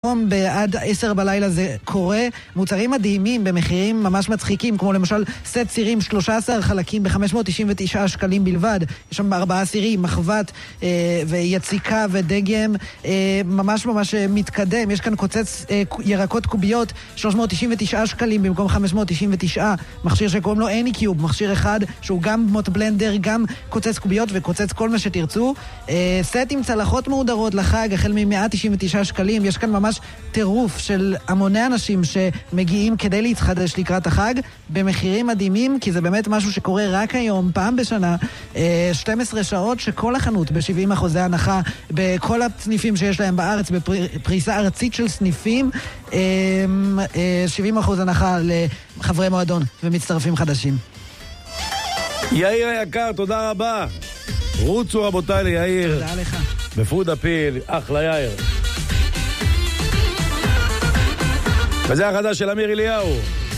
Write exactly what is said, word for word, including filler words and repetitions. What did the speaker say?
מקום בעד עשר בלילה זה קורה. מוצרים מדהימים במחירים ממש מצחיקים, כמו למשל סט סירים שלושה עשר חלקים ב-חמש מאות תשעים ותשעה שקלים בלבד. יש שם ארבעה סירים, מחבת אה, ויציקה ודגם, אה, ממש ממש מתקדם. יש כאן קוצץ אה, ירקות קוביות, שלוש מאות תשעים ותשעה שקלים במקום חמש מאות תשעים ותשעה. מכשיר שקוראים לו אניקיוב, מכשיר אחד שהוא גם מוט בלנדר, גם קוצץ קוביות וקוצץ כל מה שתרצו. אה, סט עם צלחות מהודרות לחג, החל מ-מאה תשעים ותשעה שקלים. יש כאן ממש טירוף של המוני אנשים שמגיעים כדי להתחדש לקראת החג, במחירים מדהימים, כי זה באמת משהו שקורה רק היום, פעם בשנה, אה, שתים עשרה שעות שכל החנות ב-שבעים אחוז הנחה, בכל הסניפים שיש להם בארץ, בפריסה ארצית של סניפים, אה, אה, שבעים אחוז הנחה לחברי מועדון ומצטרפים חדשים. יאיר היקר, תודה רבה. רוצו רבותיי ליאיר. תודה לך. בפוד הפיל, אחלה יאיר. וזה החדש של אמיר אליהו.